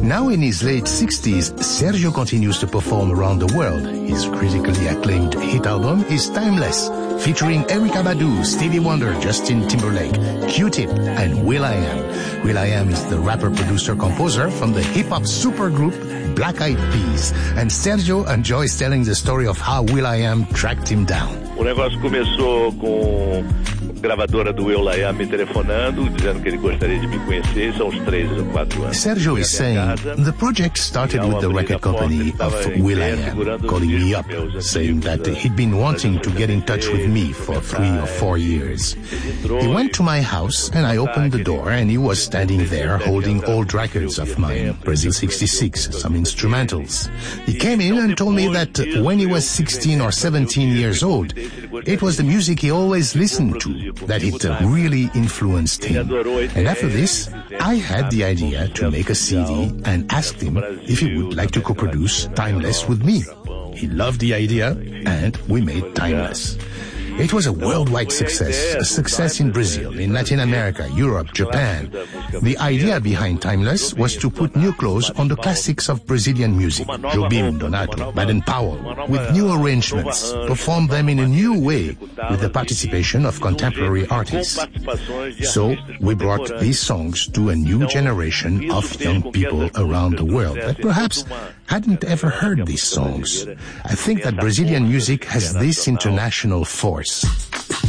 Now in his late 60s, Sergio continues to perform around the world. His critically acclaimed hit album is Timeless, featuring Erykah Badu, Stevie Wonder, Justin Timberlake, Q-Tip, and will.i.am. will.i.am is the rapper-producer-composer from the hip-hop supergroup Black Eyed Peas, and Sergio enjoys telling the story of how will.i.am tracked him down. O negócio começou com a gravadora do will.i.am me telefonando, dizendo que ele gostaria de me conhecer. São uns 3 ou 4 anos. Sergio is saying the project started with the record company of will.i.am calling me up, saying that he'd been wanting to get in touch with me for 3 or 4 years. He went to my house and I opened the door and he was standing there holding old records of mine, Brazil 66, some instrumentals. He came in and told me that when he was 16 or 17 years old, it was the music he always listened to, that it really influenced him. And after this, I had the idea to make a CD and asked him if he would like to co-produce Timeless with me. He loved the idea and we made Timeless. It was a worldwide success, a success in Brazil, in Latin America, Europe, Japan. The idea behind Timeless was to put new clothes on the classics of Brazilian music, Jobim, Donato, Baden-Powell, with new arrangements, perform them in a new way with the participation of contemporary artists. So we brought these songs to a new generation of young people around the world that perhaps hadn't ever heard these songs. I think that Brazilian music has this international force.